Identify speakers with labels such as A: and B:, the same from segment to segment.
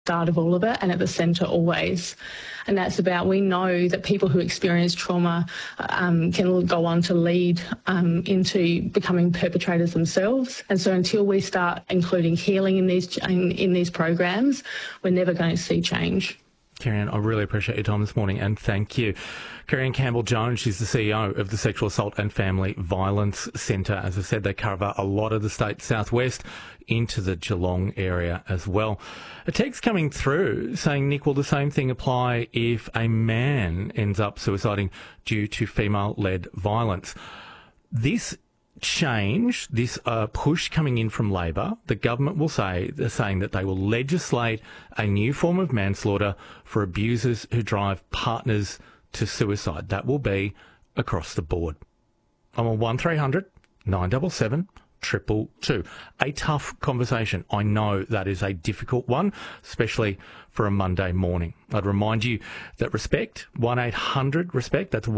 A: start of all of it and at the centre always. And that's about, we know that people who experience trauma can go on to lead into becoming perpetrators themselves. And so until we start including healing in these programs, we're never going to see change.
B: Kerry-Anne, I really appreciate your time this morning, and thank you. Kerry-Anne Campbell-Jones, she's the CEO of the Sexual Assault and Family Violence Centre. As I said, they cover a lot of the state's southwest into the Geelong area as well. A text coming through saying, Nick, will the same thing apply if a man ends up suiciding due to female-led violence? This change, this push coming in from Labor, the government they're saying that they will legislate a new form of manslaughter for abusers who drive partners to suicide. That will be across the board. I'm on 1300 977 222. A tough conversation. I know that is a difficult one, especially for a Monday morning. I'd remind you that Respect, 1-800-RESPECT, that's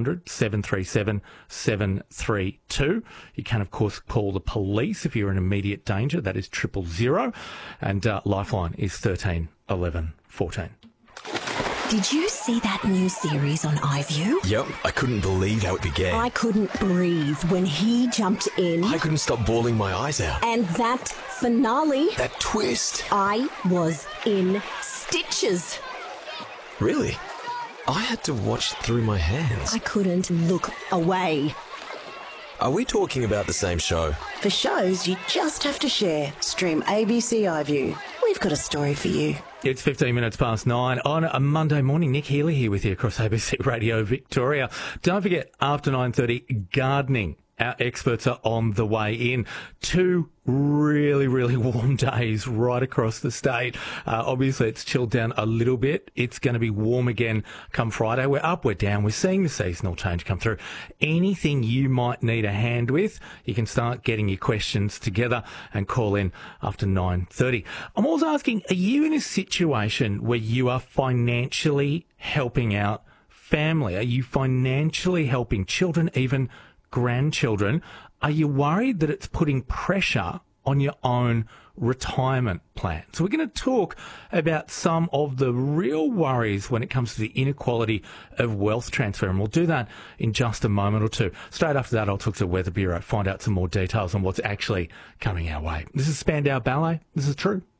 B: 1-800-737-732. You can, of course, call the police if you're in immediate danger. That is 000. And Lifeline is 13 11 14.
C: Did you see that new series on iView?
D: Yep, I couldn't believe how it began.
C: I couldn't breathe when he jumped in.
D: I couldn't stop bawling my eyes out.
C: And that finale.
D: That twist.
C: I was in stitches.
D: Really? I had to watch through my hands.
C: I couldn't look away.
D: Are we talking about the same show?
E: For shows you just have to share. Stream ABC iView. We've got a story for you.
B: It's 15 minutes past 9 on a Monday morning. Nick Healy here with you across ABC Radio Victoria. Don't forget, after 9:30, gardening. Our experts are on the way in. 2 really, really warm days right across the state. Obviously, it's chilled down a little bit. It's going to be warm again come Friday. We're up, we're down. We're seeing the seasonal change come through. Anything you might need a hand with, you can start getting your questions together and call in after 9:30. I'm also asking, are you in a situation where you are financially helping out family? Are you financially helping children, even grandchildren? Are you worried that it's putting pressure on your own retirement plan? So we're going to talk about some of the real worries when it comes to the inequality of wealth transfer, and we'll do that in just a moment or two. Straight after that, I'll talk to the Weather Bureau, find out some more details on what's actually coming our way. This is Spandau Ballet. This is True.